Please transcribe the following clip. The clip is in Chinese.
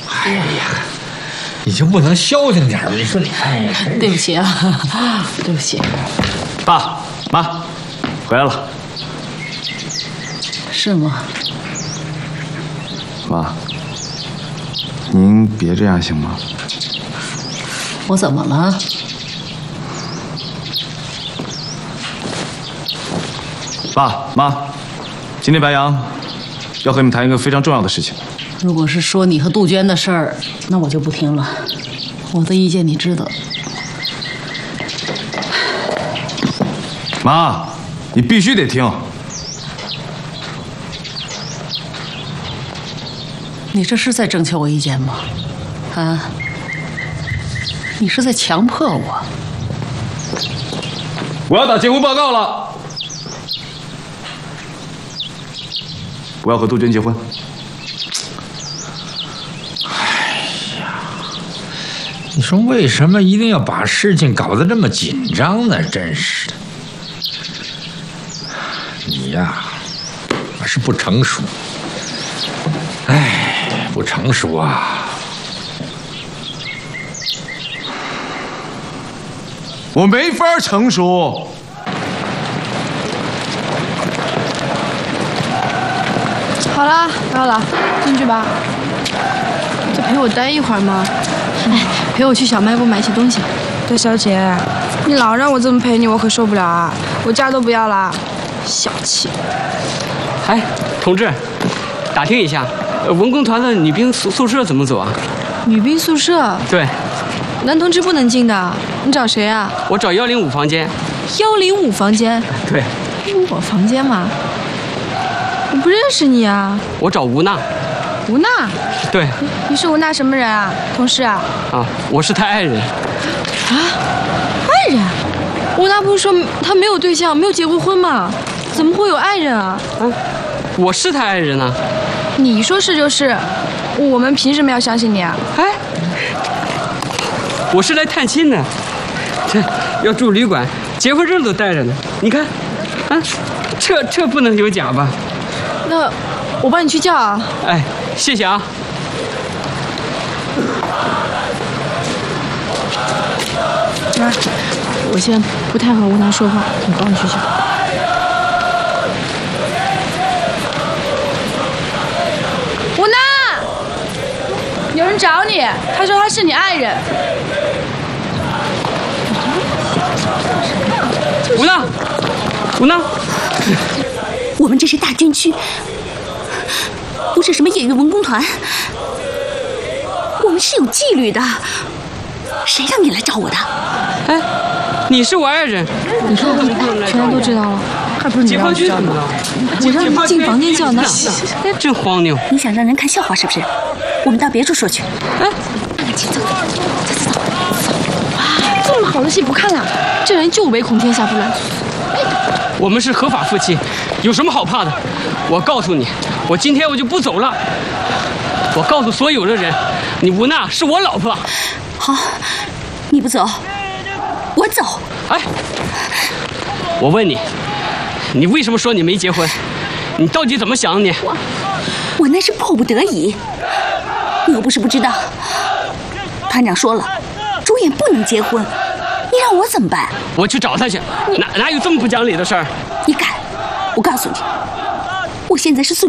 哎呀，你就不能消停点吗？你说你，哎呀， 对不起啊，对不起。 爸妈，回来了。 是吗？ 妈，您别这样行吗？ 我怎么了？ 爸妈，今天白杨要和你们谈一个非常重要的事情。 如果是说你和杜鹃的事儿，那我就不听了。我的意见你知道。 妈，你必须得听。 你这是在征求我意见吗？啊？你是在强迫我？ 我要打结婚报告了。我要和杜鹃结婚。 你说为什么一定要把事情搞得这么紧张呢？真是的，你呀，是不成熟。哎，不成熟啊！ 我没法成熟。 好了，不要了，进去吧。就陪我待一会儿嘛。哎，陪我去小卖部买些东西。 对，小姐，你老让我这么陪你，我可受不了啊！我家都不要了，小气。 哎，同志，打听一下，文工团的女兵宿舍怎么走啊？ 女兵宿舍？ 对， 男同志不能进的。你找谁啊？ 我找105房间。 105房间？ 对。 我房间嘛？我不认识你啊。 我找吴娜。 吴娜？ 对。 你是吴娜什么人啊？同事啊？ 啊，我是她爱人。 啊？爱人？吴娜不是说她没有对象，没有结过婚吗？怎么会有爱人啊？ 啊，我是她爱人啊。 你说是就是，我们凭什么要相信你啊？ 哎，我是来探亲的，这要住旅馆，结婚证都带着呢。你看，啊，这不能有假吧？ 那我帮你去叫啊。 哎，谢谢啊。 妈，我现在不太和吴娜说话，你帮我去叫。吴娜，有人找你，他说他是你爱人。 吴娜，吴娜， 我们这是大军区，不是什么业余文工团，我们是有纪律的。谁让你来找我的？ 哎，你是我爱人。 你说全家都知道了，还不是你让我叫的？我让你进房间叫呢。 哎，真荒谬！ 你想让人看笑话是不是？我们到别处说去。 哎， 请走，走。 哇，这么好的戏不看了，这人就唯恐天下不乱。 我们是合法夫妻，有什么好怕的？我告诉你，我今天我就不走了。我告诉所有的人，你吴娜是我老婆。 好，你不走，我走。 哎，我问你，你为什么说你没结婚？你到底怎么想你？ 我那是迫不得已。你又不是不知道，团长说了，主演不能结婚，你让我怎么办？ 我去找他去。哪有这么不讲理的事儿？ 你敢？我告诉你，我现在是